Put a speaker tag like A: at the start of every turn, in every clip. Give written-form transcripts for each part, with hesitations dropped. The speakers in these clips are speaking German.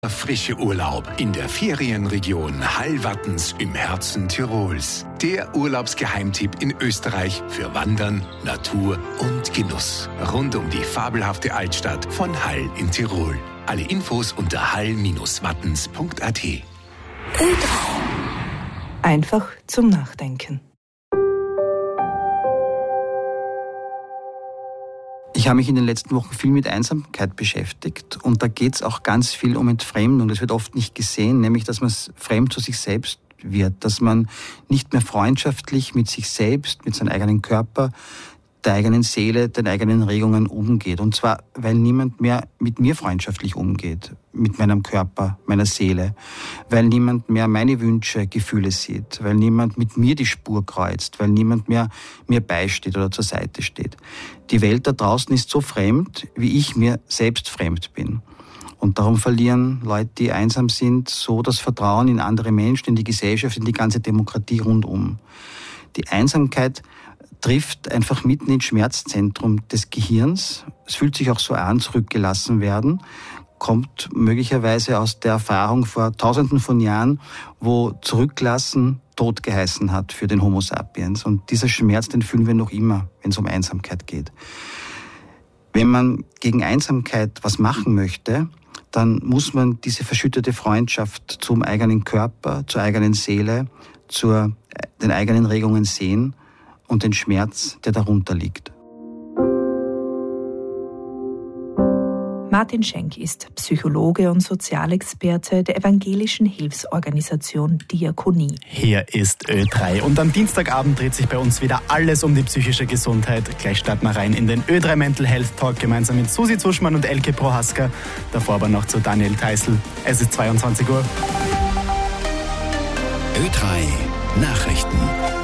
A: Frische Urlaub in der Ferienregion Hallwattens im Herzen Tirols. Der Urlaubsgeheimtipp in Österreich für Wandern, Natur und Genuss. Rund um die fabelhafte Altstadt von Hall in Tirol. Alle Infos unter hall-wattens.at.
B: Ö3. Einfach zum Nachdenken.
C: Ich habe mich in den letzten Wochen viel mit Einsamkeit beschäftigt und da geht es auch ganz viel um Entfremdung. Das wird oft nicht gesehen, nämlich dass man fremd zu sich selbst wird, dass man nicht mehr freundschaftlich mit sich selbst, mit seinem eigenen Körper, der eigenen Seele, den eigenen Regungen umgeht. Und zwar, weil niemand mehr mit mir freundschaftlich umgeht, mit meinem Körper, meiner Seele, weil niemand mehr meine Wünsche, Gefühle sieht, weil niemand mit mir die Spur kreuzt, weil niemand mehr mir beisteht oder zur Seite steht. Die Welt da draußen ist so fremd, wie ich mir selbst fremd bin. Und darum verlieren Leute, die einsam sind, so das Vertrauen in andere Menschen, in die Gesellschaft, in die ganze Demokratie rundum. Die Einsamkeit trifft einfach mitten ins Schmerzzentrum des Gehirns. Es fühlt sich auch so an, zurückgelassen werden. Kommt möglicherweise aus der Erfahrung vor Tausenden von Jahren, wo zurücklassen Tod geheißen hat für den Homo sapiens. Und dieser Schmerz, den fühlen wir noch immer, wenn es um Einsamkeit geht. Wenn man gegen Einsamkeit was machen möchte, dann muss man diese verschüttete Freundschaft zum eigenen Körper, zur eigenen Seele, zu den eigenen Regungen sehen und den Schmerz, der darunter liegt.
B: Martin Schenk ist Psychologe und Sozialexperte der evangelischen Hilfsorganisation Diakonie.
D: Hier ist Ö3 und am Dienstagabend dreht sich bei uns wieder alles um die psychische Gesundheit. Gleich starten wir rein in den Ö3 Mental Health Talk gemeinsam mit Susi Zuschmann und Elke Prohaska. Davor aber noch zu Daniel Theißl. Es ist 22 Uhr.
A: Ö3 Nachrichten.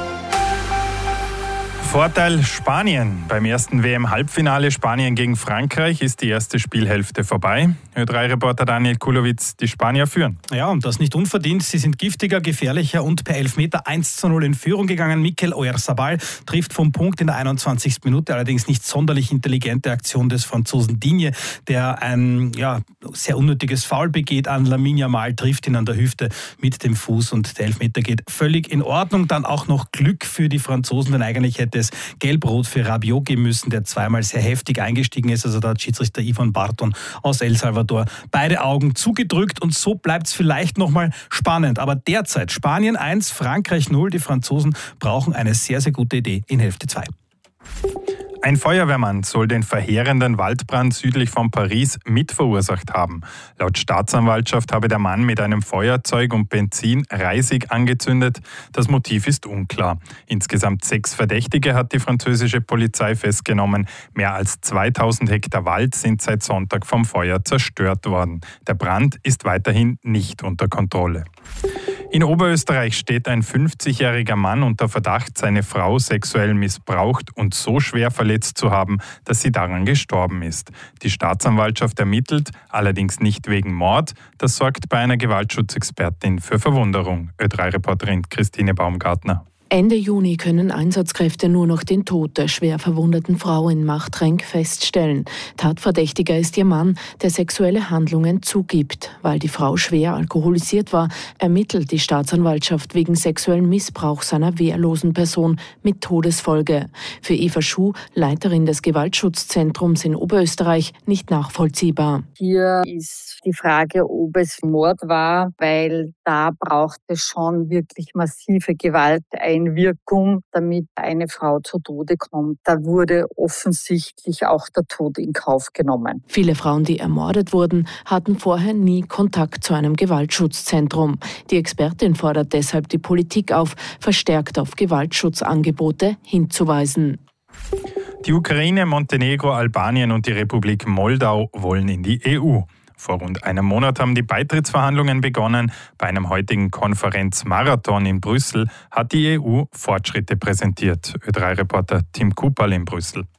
E: Vorteil Spanien. Beim ersten WM-Halbfinale Spanien gegen Frankreich ist die erste Spielhälfte vorbei. Ö3-Reporter Daniel Kulowitz, die Spanier führen.
F: Ja, und das nicht unverdient. Sie sind giftiger, gefährlicher und per Elfmeter 1:0 in Führung gegangen. Mikel Oyarzabal trifft vom Punkt in der 21. Minute, allerdings nicht sonderlich intelligente Aktion des Franzosen Digne, der ein sehr unnötiges Foul begeht an Lamine Yamal, trifft ihn an der Hüfte mit dem Fuß und der Elfmeter geht völlig in Ordnung. Dann auch noch Glück für die Franzosen, denn eigentlich hätte es Gelb-Rot für Rabiot geben müssen, der zweimal sehr heftig eingestiegen ist. Also da hat Schiedsrichter Ivan Barton aus El Salvador beide Augen zugedrückt und so bleibt es vielleicht nochmal spannend. Aber derzeit Spanien 1, Frankreich 0. Die Franzosen brauchen eine sehr, sehr gute Idee in Hälfte 2.
E: Ein Feuerwehrmann soll den verheerenden Waldbrand südlich von Paris mitverursacht haben. Laut Staatsanwaltschaft habe der Mann mit einem Feuerzeug und Benzin Reisig angezündet. Das Motiv ist unklar. Insgesamt 6 Verdächtige hat die französische Polizei festgenommen. Mehr als 2000 Hektar Wald sind seit Sonntag vom Feuer zerstört worden. Der Brand ist weiterhin nicht unter Kontrolle. In Oberösterreich steht ein 50-jähriger Mann unter Verdacht, seine Frau sexuell missbraucht und so schwer verletzt zu haben, dass sie daran gestorben ist. Die Staatsanwaltschaft ermittelt, allerdings nicht wegen Mord. Das sorgt bei einer Gewaltschutzexpertin für Verwunderung. Ö3-Reporterin Christine Baumgartner.
G: Ende Juni können Einsatzkräfte nur noch den Tod der schwer verwundeten Frau in Machtrenk feststellen. Tatverdächtiger ist ihr Mann, der sexuelle Handlungen zugibt. Weil die Frau schwer alkoholisiert war, ermittelt die Staatsanwaltschaft wegen sexuellen Missbrauchs einer wehrlosen Person mit Todesfolge. Für Eva Schuh, Leiterin des Gewaltschutzzentrums in Oberösterreich, nicht nachvollziehbar.
H: Hier ist die Frage, ob es Mord war, weil da braucht es schon wirklich massive Gewalteinwirkung, damit eine Frau zu Tode kommt. Da wurde offensichtlich auch der Tod in Kauf genommen.
G: Viele Frauen, die ermordet wurden, hatten vorher nie Kontakt zu einem Gewaltschutzzentrum. Die Expertin fordert deshalb die Politik auf, verstärkt auf Gewaltschutzangebote hinzuweisen.
E: Die Ukraine, Montenegro, Albanien und die Republik Moldau wollen in die EU. Vor rund einem Monat haben die Beitrittsverhandlungen begonnen. Bei einem heutigen Konferenzmarathon in Brüssel hat die EU Fortschritte präsentiert. Ö3-Reporter Tim Kupperl in Brüssel.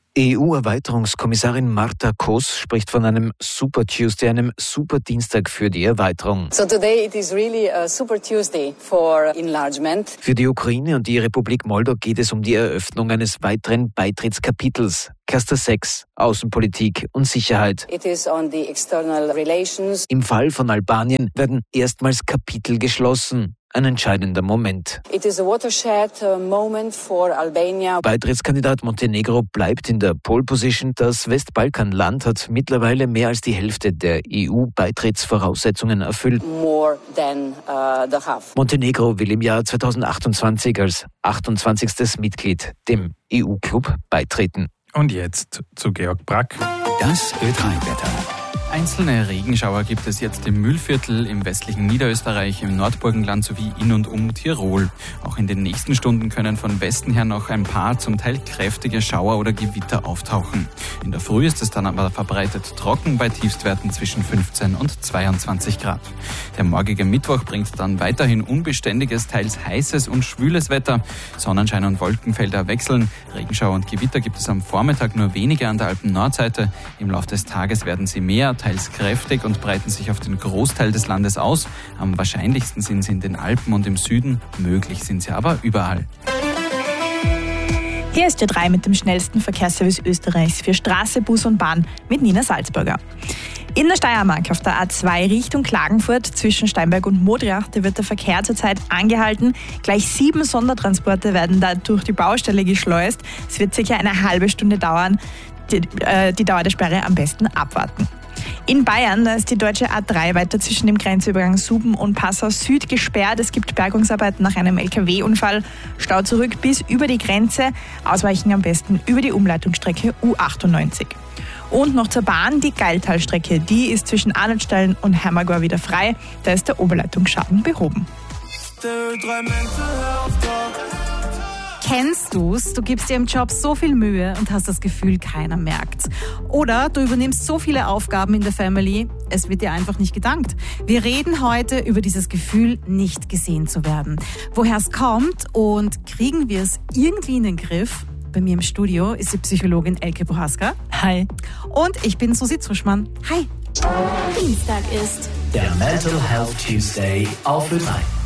I: EU-Erweiterungskommissarin Marta Kos spricht von einem Super Tuesday, einem Super Dienstag für die Erweiterung.
J: So today it is really a Super Tuesday for enlargement.
I: Für die Ukraine und die Republik Moldau geht es um die Eröffnung eines weiteren Beitrittskapitels. Cluster 6, Außenpolitik und Sicherheit.
J: It is on the external relations.
I: Im Fall von Albanien werden erstmals Kapitel geschlossen. Ein entscheidender Moment.
J: It is a watershed moment for Albania.
I: Beitrittskandidat Montenegro bleibt in der Pole Position. Das Westbalkanland hat mittlerweile mehr als die Hälfte der EU-Beitrittsvoraussetzungen erfüllt.
J: More than the half.
I: Montenegro will im Jahr 2028 als 28. Mitglied dem EU-Club beitreten.
E: Und jetzt zu Georg Brack.
A: Das Ö3-Wetter.
K: Einzelne Regenschauer gibt es jetzt im Mühlviertel, im westlichen Niederösterreich, im Nordburgenland sowie in und um Tirol. Auch in den nächsten Stunden können von Westen her noch ein paar zum Teil kräftige Schauer oder Gewitter auftauchen. In der Früh ist es dann aber verbreitet trocken bei Tiefstwerten zwischen 15 und 22 Grad. Der morgige Mittwoch bringt dann weiterhin unbeständiges, teils heißes und schwüles Wetter. Sonnenschein und Wolkenfelder wechseln. Regenschauer und Gewitter gibt es am Vormittag nur wenige an der Alpen-Nordseite. Im Laufe des Tages werden sie mehr, teils kräftig und breiten sich auf den Großteil des Landes aus. Am wahrscheinlichsten sind sie in den Alpen und im Süden, möglich sind sie aber überall.
B: Hier ist Ö3 mit dem schnellsten Verkehrsservice Österreichs für Straße, Bus und Bahn mit Nina Salzburger. In der Steiermark auf der A2 Richtung Klagenfurt zwischen Steinberg und Modriach, da wird der Verkehr zurzeit angehalten. Gleich 7 Sondertransporte werden da durch die Baustelle geschleust. Es wird circa eine halbe Stunde dauern. Die Dauer der Sperre am besten abwarten. In Bayern, da ist die deutsche A3 weiter zwischen dem Grenzübergang Suben und Passau Süd gesperrt. Es gibt Bergungsarbeiten nach einem LKW-Unfall. Stau zurück bis über die Grenze. Ausweichen am besten über die Umleitungsstrecke U98. Und noch zur Bahn, die Geiltalstrecke. Die ist zwischen Arnoldstein und Hermagor wieder frei. Da ist der Oberleitungsschaden behoben.
L: Kennst du's? Du gibst dir im Job so viel Mühe und hast das Gefühl, keiner merkt's. Oder du übernimmst so viele Aufgaben in der Family, es wird dir einfach nicht gedankt. Wir reden heute über dieses Gefühl, nicht gesehen zu werden. Woher es kommt und kriegen wir es irgendwie in den Griff? Bei mir im Studio ist die Psychologin Elke Prohaska.
B: Hi.
L: Und ich bin Susi Zuschmann. Hi.
M: Dienstag ist der Mental Health Tuesday auf Ö3.